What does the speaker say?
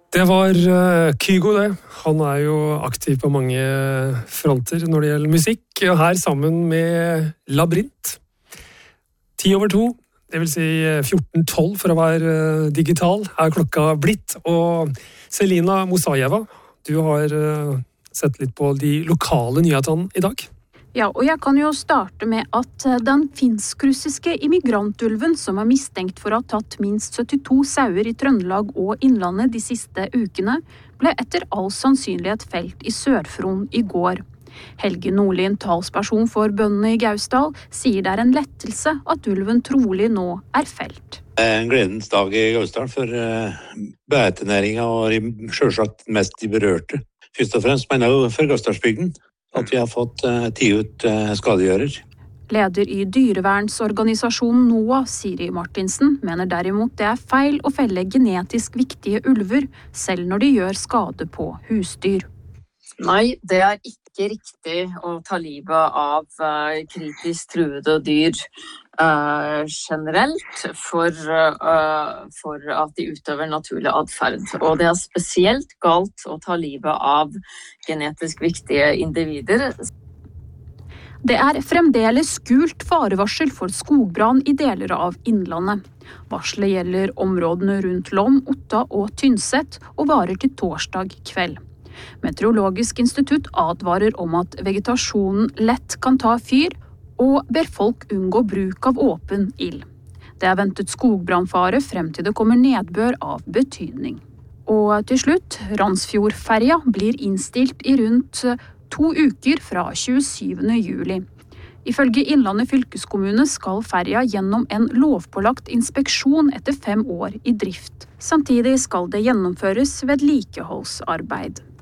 Det var Kygo det. Han jo aktiv på mange fronter når det gjelder musikk, og her sammen med Labyrint. 2:10, det vil si 14:12 for å være digital, klokka blitt. Og Selina Musajeva, du har sett litt på de lokale nyhetene i dag. Ja, og jeg kan jo starte med at den finsk-russiske immigrantulven som mistenkt for å ha tatt minst 72 sauer i Trøndelag og Innlandet de siste ukene, ble etter all sannsynlighet felt i Sør-Fron i går. Helge Nordlien, talsperson for bøndene i Gausdal, sier det en lettelse at ulven trolig nå felt. En gledens dag i Gausdal for beitenæringen og selvsagt mest de berørte. Først og fremst mener jeg for Gausdalsbygden at vi har fått ut skadegjører. Leder i dyrevernsorganisasjonen NOAH, Siri Martinsen, mener derimot det feil å felle genetisk viktige ulver, selv når de gjør skade på husdyr. Nei, det ikke riktig å ta livet av kritisk truede dyr generelt for at de utøver naturlig adferd. Og det spesielt galt å ta livet av genetisk viktige individer. Det fremdeles skjult farevarsel for skogbrann i deler av Innlandet. Varselet gjelder områdene rundt Lom, Otta og Tynset og varer til torsdag kveld. Meteorologisk institutt advarer om at vegetasjonen lett kan ta fyr, og ber folk unngå bruk av åpen ild. Det ventet skogbrannfare frem til det kommer nedbør av betydning. Og til slutt, Randsfjordferja blir innstilt i rundt 2 uker fra 27. juli. Ifølge Innlandet fylkeskommune skal ferja gjennom en lovpålagt inspeksjon etter 5 år i drift. Samtidig skal det gjennomføres vedlikeholdsarbeid.